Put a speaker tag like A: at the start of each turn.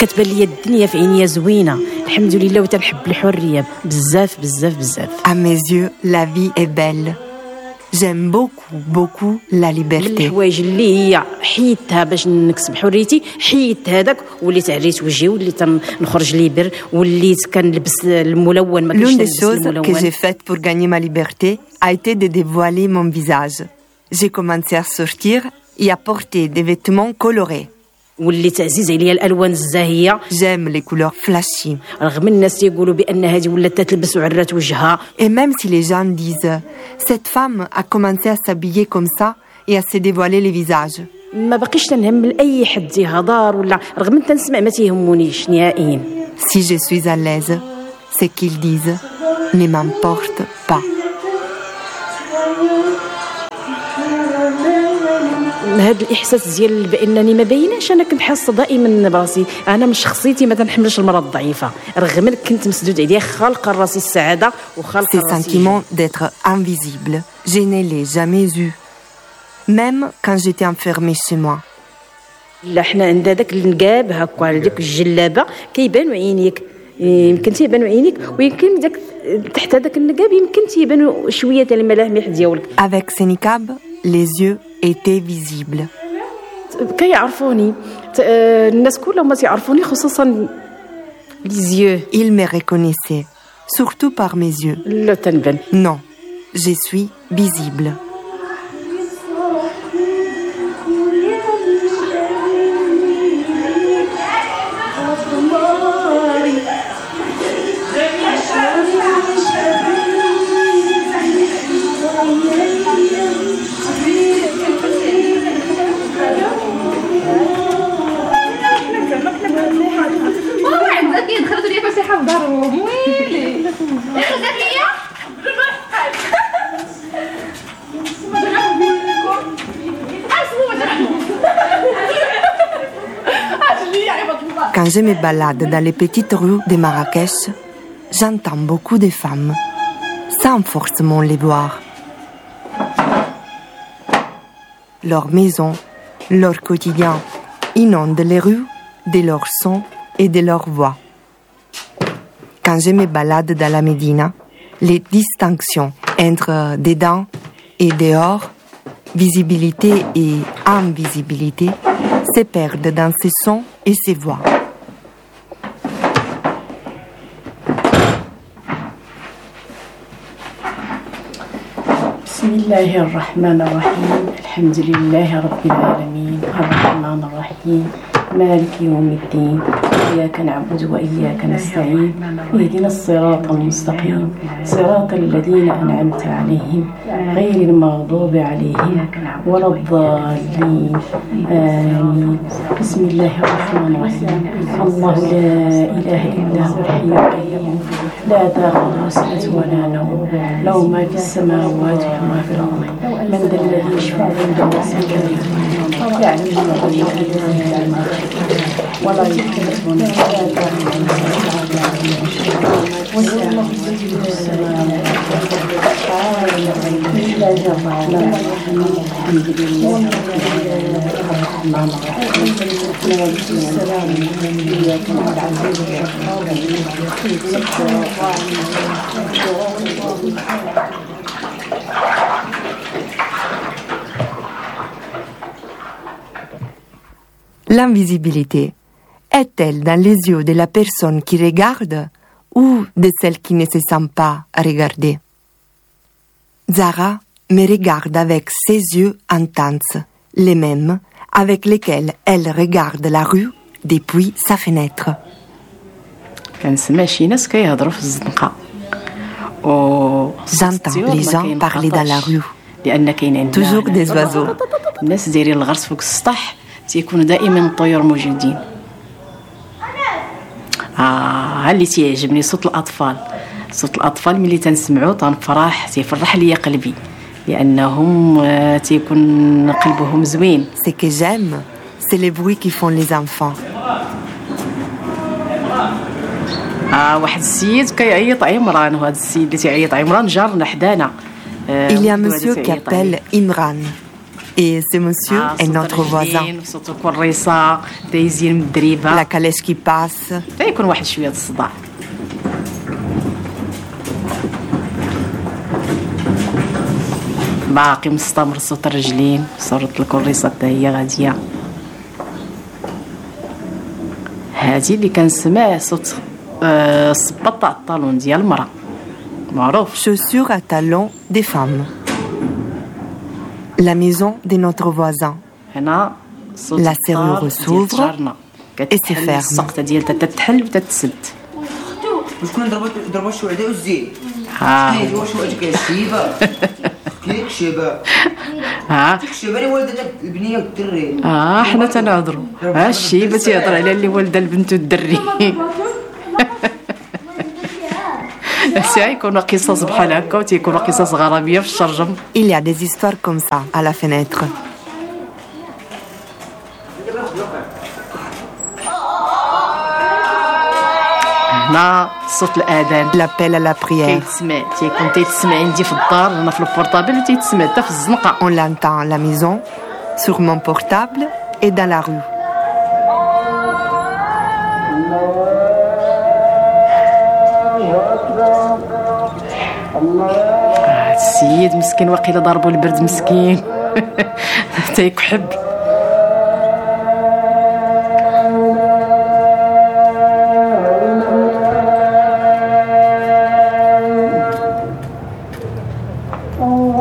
A: كتبان لي الدنيا في عينيا زوينه الحمد لله وتنحب الحريه بزاف بزاف بزاف.
B: À mes yeux, la vie est belle. J'aime beaucoup la liberté.
A: من الحوايج اللي هي حيدتها باش نكسب حريتي حيدت هذاك وليت عريت وجهي وليت نخرج ليبر وليت كنلبس الملون ما كنتش
B: L'une des
A: نلبس
B: choses
A: الملون.
B: que j'ai faites pour gagner ma liberté a été de dévoiler mon visage. J'ai commencé à sortir et à porter des vêtements colorés.
A: وليت عزيز عليا الالوان الزاهيه.
B: J'aime les couleurs flashy.
A: رغم الناس يقولوا بان هذه ولات تلبس وعرات وجهها.
B: Et même si les gens disent cette femme a commencé à s'habiller comme ça et à se dévoiler les visages.
A: ما بقيش تنهم اي حد يهضر ولا رغم انت نسمع ما تيهمونيش نهائيا.
B: Si je suis à l'aise, ce qu'ils disent ne m'importe pas.
A: هذا الاحساس ديال بانني ما بايناش انا كنت حاسه دائما براسي انا من شخصيتي ما تنحملش المراه الضعيفه رغم كنت مسدود عليا خالقه راسي السعاده وخالقه
B: Ce
A: راسي
B: sentiment d'être invisible, je ne l'ai jamais eu. Même quand j'étais enfermée chez moi.
A: لا حنا عند هذاك النقاب هكا ديك الجلابه كيبانوا عينيك يمكن تيبانوا عينيك ويمكن داك تحت هذاك النقاب يمكن تيبانوا شويه تاع الملامح ديالك.
B: Avec ce niqab, les yeux étaient visibles.
A: كيعرفوني الناس كلهم ما تيعرفوني خصوصا لي
B: Ils me reconnaissaient, surtout par mes yeux.
A: لا تنبان.
B: Non, je suis visible. Quand je me balade dans les petites rues de Marrakech, j'entends beaucoup de femmes, sans forcément les voir. Leur maison, leur quotidien inondent les rues de leurs sons et de leurs voix. Quand je me balade dans la Médina, les distinctions entre dedans et dehors, visibilité et invisibilité, se perdent dans ces sons et ces voix.
A: بسم الله الرحمن الرحيم الحمد لله رب العالمين الرحمن الرحيم مالك يوم الدين إياك نعبد وإياك نستعين اهدنا الصراط المستقيم صراط الذين أنعمت عليهم غير المغضوب عليهم ولا الضالين آمين. بسم الله الرحمن الرحيم الله لا إله إلا هو الحي القيوم لا تأخذه سنة ولا نوم له ما في السماوات وما في الأرض من ذا الذي يشفع عنده إلا بإذنه يعلم ما بين أيديهم ولا يحيطون ولا تعلمون وسع كرسيه السماوات الحمد لله الرحمن الرحيم مالك السلام إياك نعبد
B: L'invisibilité est-elle dans les yeux de la personne qui regarde ou de celle qui ne se sent pas regarder? Zara me regarde avec ses yeux intenses, les mêmes avec lesquels elle regarde la rue depuis sa fenêtre. J'entends les gens parler dans la rue, toujours des oiseaux.
A: الناس دايرين الغرس فوق السطح تيكونوا دائما الطيور موجودين. اللي تيعجبني صوت الأطفال ملي تنسمعو تنفرح تيفرح ليا قلبي لأنهم تيكون قلبهم زوين.
B: Ce que j'aime, c'est les bruits qui font les enfants.
A: واحد السيد كيعيط عمران وهذا السيد اللي تيعيط عمران جارنا حدانا.
B: Il y a un monsieur qui appelle Imran. Et ce monsieur est notre voisin.
A: صوت الكريسة دايزين من الدريبة.
B: La calèche qui passe.
A: تيكون واحد شوية الصداع. باقي مستمر صوت الرجلين، صوت الكريسة حتى هي غادية. هادي اللي كنسمع صوت الصباط تاع الطالون ديال المرأة معروف.
B: Chaussures à talons des femmes. La maison de notre voisin.
A: هنا صوت
B: La serrure s'ouvre et se ferme.
A: السقطة ديالها تتحل وتتسد.
C: شكون ضربوا الشوعدة والزين؟
A: ها
C: واش وجهك الشيبة؟ كيك شيبة؟
A: ها
C: الشيبة اللي والدتك البنية والدري.
A: حنا تنهضروا. الشيبة تيهضر على اللي والده البنت والدري. يكونوا قصص بحال هكا وتيكونوا قصص غرامية في الشرجم.
B: Il y a des histoires comme ça à la fenêtre.
A: هنا صوت الأذان.
B: L'appel à la prière.
A: تيتسمع عندي في الدار هنا في البورطابل وتيتسمع حتى في الزنقة.
B: On l'entend à la maison, sur mon portable et dans la rue.
A: السيد مسكين واقيلا ضربوا البرد مسكين. تيكحب.